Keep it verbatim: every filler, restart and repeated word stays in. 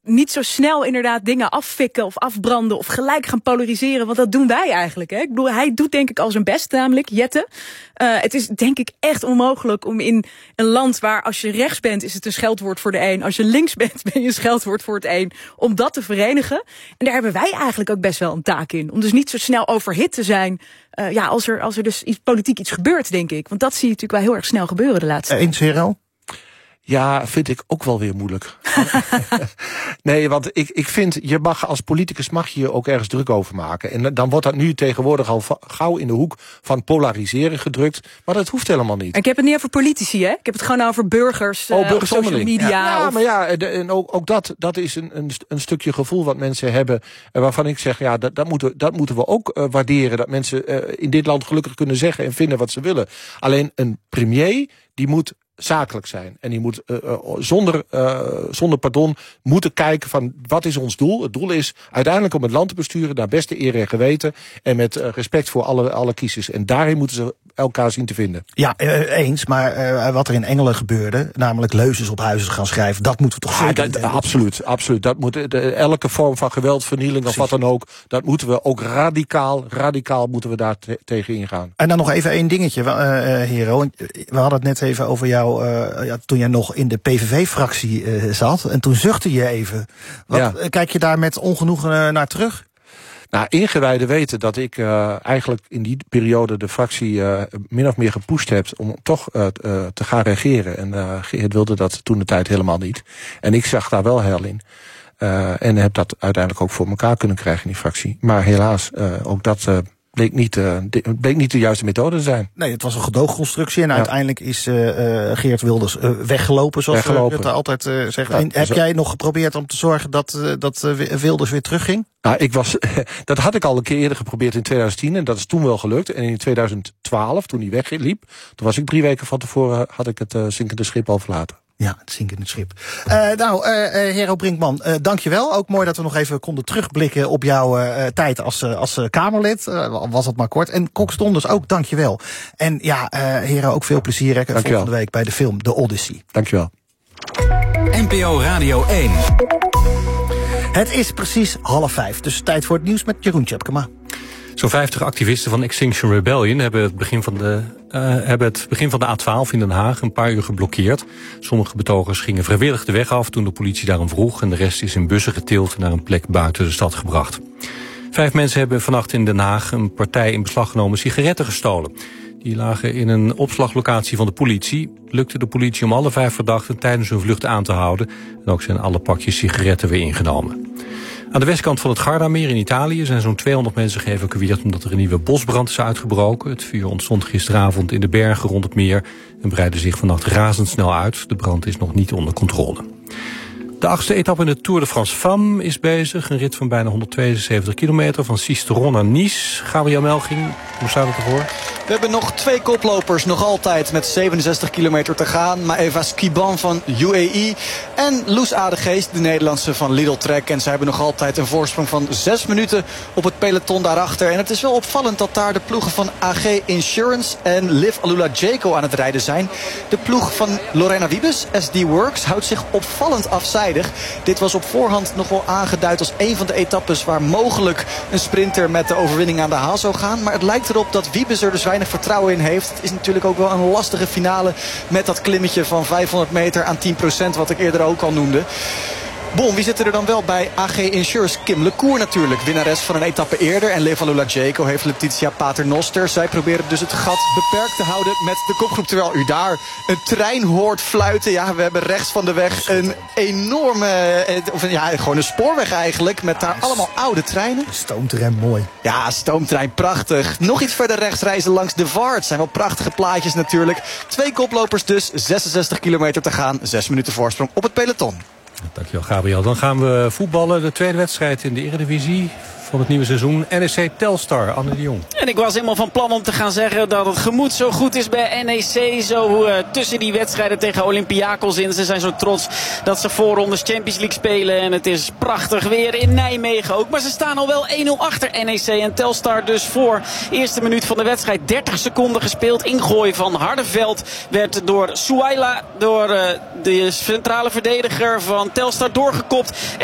niet zo snel inderdaad dingen affikken of afbranden of gelijk gaan polariseren. Want dat doen wij eigenlijk. Hè? Ik bedoel, hij doet denk ik al zijn best, namelijk Jette. Uh, het is denk ik echt onmogelijk om in een land waar als je rechts bent is het een scheldwoord voor de een. Als je links bent ben je een scheldwoord voor het een. Om dat te verenigen. En daar hebben wij eigenlijk ook best wel een taak in. Om dus niet zo snel overhit te zijn. Uh, ja, als er, als er dus iets, politiek iets gebeurt, denk ik. Want dat zie je natuurlijk wel heel erg snel gebeuren de laatste tijd. Eens, Hero? Ja, vind ik ook wel weer moeilijk. Nee, want ik, ik vind, je mag als politicus mag je je ook ergens druk over maken. En dan wordt dat nu tegenwoordig al gauw in de hoek van polariseren gedrukt. Maar dat hoeft helemaal niet. En ik heb het niet over politici, hè? Ik heb het gewoon over burgers, oh, uh, burgers op social media. Ja, ja of... maar ja, de, en ook, ook dat, dat is een, een, een stukje gevoel wat mensen hebben. Waarvan ik zeg, ja, dat, dat, moeten, dat moeten we ook uh, waarderen. Dat mensen uh, in dit land gelukkig kunnen zeggen en vinden wat ze willen. Alleen een premier, die moet zakelijk zijn. En die moet uh, uh, zonder, uh, zonder pardon moeten kijken van wat is ons doel. Het doel is uiteindelijk om het land te besturen naar beste eer en geweten en met uh, respect voor alle, alle kiezers. En daarin moeten ze elkaar zien te vinden. Ja, uh, eens. Maar uh, wat er in Engelen gebeurde, namelijk leuzes op huizen gaan schrijven, dat moeten we toch ja, zeker dat, absoluut, absoluut. Dat moet, de, elke vorm van geweld, vernieling Precies. of wat dan ook, dat moeten we ook radicaal, radicaal moeten we daar te, tegen ingaan. En dan nog even één dingetje, uh, Hero. We hadden het net even over jou. Uh, ja, toen jij nog in de P V V-fractie uh, zat. En toen zuchtte je even. Wat, ja. uh, kijk je daar met ongenoegen uh, naar terug? Nou, ingewijden weten dat ik uh, eigenlijk in die periode de fractie uh, min of meer gepusht heb om toch uh, uh, te gaan regeren. En uh, Geert wilde dat toen de tijd helemaal niet. En ik zag daar wel heil in. Uh, en heb dat uiteindelijk ook voor elkaar kunnen krijgen in die fractie. Maar helaas, uh, ook dat Uh, bleek niet, uh, de, bleek niet de juiste methode te zijn. Nee, het was een gedoogconstructie. En ja. uiteindelijk is uh, uh, Geert Wilders uh, weggelopen, zoals weggelopen. we het altijd uh, zeggen. Ja, heb jij nog geprobeerd om te zorgen dat, uh, dat uh, Wilders weer terugging? Nou, ik was, dat had ik al een keer eerder geprobeerd in twintig tien. En dat is toen wel gelukt. En in twintig twaalf, toen hij wegliep, toen was ik drie weken van tevoren, had ik het uh, zinkende schip al verlaten. Ja, het zinkende schip. Uh, nou, uh, Hero Brinkman, uh, dankjewel. Ook mooi dat we nog even konden terugblikken op jouw uh, tijd als, uh, als uh, Kamerlid. Uh, was het maar kort. En Kok Stonders ook, dankjewel. En ja, uh, Hero, ook veel plezier. Hè, volgende week bij de film The Odyssey. Dankjewel. N P O Radio één. Het is precies half vijf, dus tijd voor het nieuws met Jeroen Tjepkema. Zo'n vijftig activisten van Extinction Rebellion hebben het begin van de, uh, hebben het begin van de A twaalf in Den Haag een paar uur geblokkeerd. Sommige betogers gingen vrijwillig de weg af toen de politie daarom vroeg en de rest is in bussen getild naar een plek buiten de stad gebracht. Vijf mensen hebben vannacht in Den Haag een partij in beslag genomen sigaretten gestolen. Die lagen in een opslaglocatie van de politie. Lukte de politie om alle vijf verdachten tijdens hun vlucht aan te houden. En ook zijn alle pakjes sigaretten weer ingenomen. Aan de westkant van het Gardameer in Italië zijn zo'n tweehonderd mensen geëvacueerd omdat er een nieuwe bosbrand is uitgebroken. Het vuur ontstond gisteravond in de bergen rond het meer en breidde zich vannacht razendsnel uit. De brand is nog niet onder controle. De achtste etappe in de Tour de France Femme is bezig. Een rit van bijna honderdtweeënzeventig kilometer van Sisteron naar Nice. Gabriel Melching, hoe staat het ervoor? We hebben nog twee koplopers, nog altijd met zevenenzestig kilometer te gaan. Maëva Skiban van U A E en Loes Adegeest, de Nederlandse van Lidl Trek. En zij hebben nog altijd een voorsprong van zes minuten op het peloton daarachter. En het is wel opvallend dat daar de ploegen van A G Insurance en Liv Alula Jayco aan het rijden zijn. De ploeg van Lorena Wiebes, S D Works, houdt zich opvallend afzijdig. Dit was op voorhand nog wel aangeduid als een van de etappes waar mogelijk een sprinter met de overwinning aan de haal zou gaan. Maar het lijkt erop dat Wiebes er dus weinig vertrouwen in heeft. Het is natuurlijk ook wel een lastige finale met dat klimmetje van vijfhonderd meter aan tien procent wat ik eerder ook al noemde. Bon, wie zit er dan wel bij A G Insurance? Kim LeCour natuurlijk, winnares van een etappe eerder. En Liv Alula Jayco heeft Letitia Paternoster. Zij proberen dus het gat beperkt te houden met de kopgroep. Terwijl u daar een trein hoort fluiten. Ja, we hebben rechts van de weg een enorme, of ja, gewoon een spoorweg eigenlijk. Met daar allemaal oude treinen. Stoomtrein, mooi. Ja, stoomtrein, prachtig. Nog iets verder rechts reizen langs de Vaart. Het zijn wel prachtige plaatjes natuurlijk. Twee koplopers dus, zesenzestig kilometer te gaan. Zes minuten voorsprong op het peloton. Dankjewel, Gabriel. Dan gaan we voetballen. De tweede wedstrijd in de Eredivisie van het nieuwe seizoen. N E C Telstar, Anne de Jong. En ik was helemaal van plan om te gaan zeggen dat het gemoed zo goed is bij N E C. Zo uh, tussen die wedstrijden tegen Olympiakos in. Ze zijn zo trots dat ze voorrondes Champions League spelen. En het is prachtig weer in Nijmegen ook. Maar ze staan al wel één nul achter N E C. En Telstar dus voor. Eerste minuut van de wedstrijd. dertig seconden gespeeld. Ingooi van Hardenveld werd door Souaila, door uh, de centrale verdediger van Telstar doorgekopt.